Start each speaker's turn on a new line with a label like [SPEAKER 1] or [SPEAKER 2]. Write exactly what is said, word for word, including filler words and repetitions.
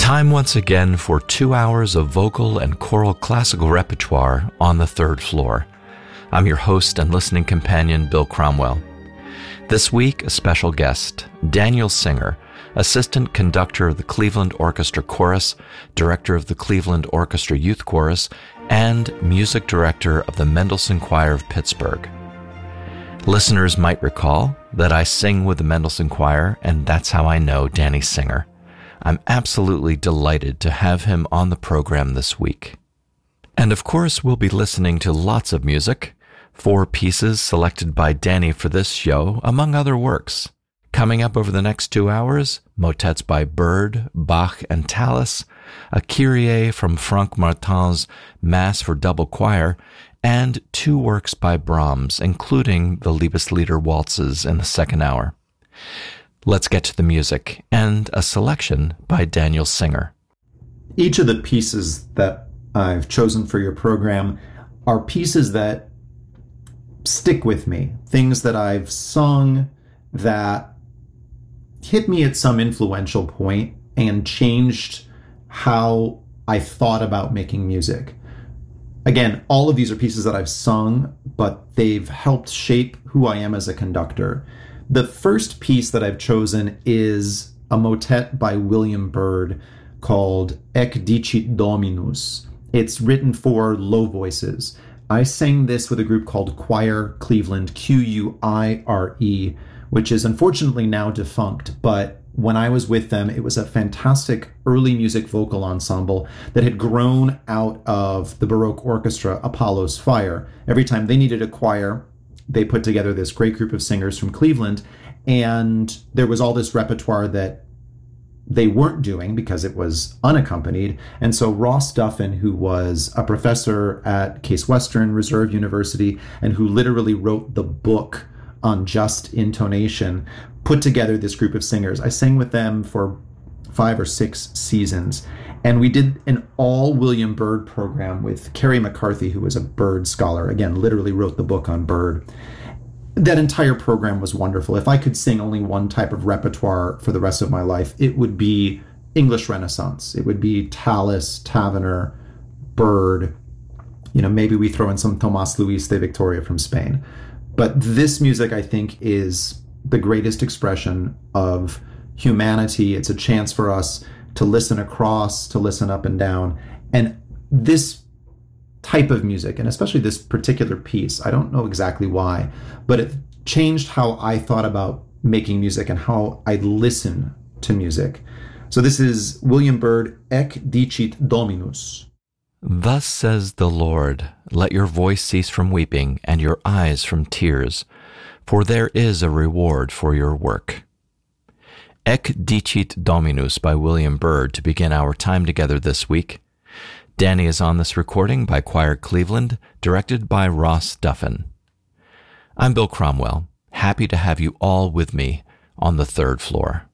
[SPEAKER 1] Time once again for two hours of vocal and choral classical repertoire on the third floor. I'm your host and listening companion, Bill Cromwell. This week, a special guest, Daniel Singer, assistant conductor of the Cleveland Orchestra Chorus, director of the Cleveland Orchestra Youth Chorus, and music director of the Mendelssohn Choir of Pittsburgh. Listeners might recall that I sing with the Mendelssohn Choir, and that's how I know Danny Singer. I'm absolutely delighted to have him on the program this week. And of course, we'll be listening to lots of music, four pieces selected by Danny for this show, among other works. Coming up over the next two hours, motets by Bird, Bach, and Tallis, a Kyrie from Franck Martin's Mass for Double Choir, and two works by Brahms, including the Liebeslieder waltzes in the second hour. Let's get to the music, and a selection by Daniel Singer.
[SPEAKER 2] Each of the pieces that I've chosen for your program are pieces that stick with me, things that I've sung that hit me at some influential point and changed how I thought about making music. Again, all of these are pieces that I've sung, but they've helped shape who I am as a conductor. The first piece that I've chosen is a motet by William Byrd called Ec Dicit Dominus. It's written for low voices. I sang this with a group called Choir Cleveland, Q U I R E, which is unfortunately now defunct, but when I was with them, it was a fantastic early music vocal ensemble that had grown out of the Baroque orchestra Apollo's Fire. Every time they needed a choir, they put together this great group of singers from Cleveland, and there was all this repertoire that they weren't doing because it was unaccompanied. And so Ross Duffin, who was a professor at Case Western Reserve University and who literally wrote the book on just intonation, put together this group of singers. I sang with them for five or six seasons. And we did an all William Byrd program with Carrie McCarthy, who was a Byrd scholar. Again, literally wrote the book on Byrd. That entire program was wonderful. If I could sing only one type of repertoire for the rest of my life, it would be English Renaissance. It would be Tallis, Tavener, Byrd. You know, maybe we throw in some Tomás Luis de Victoria from Spain. But this music, I think, is the greatest expression of humanity. It's a chance for us to listen across, to listen up and down. And this type of music, and especially this particular piece, I don't know exactly why, but it changed how I thought about making music and how I listen to music. So this is William Byrd, Ec Dicit Dominus.
[SPEAKER 1] Thus says the Lord, let your voice cease from weeping and your eyes from tears, for there is a reward for your work. Ec Dicit Dominus by William Byrd to begin our time together this week. Danny is on this recording by Choir Cleveland, directed by Ross Duffin. I'm Bill Cromwell, happy to have you all with me on the third floor.